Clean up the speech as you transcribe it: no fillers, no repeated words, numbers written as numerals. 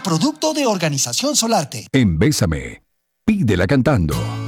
producto de Organización Solarte. En Bésame, pídela cantando.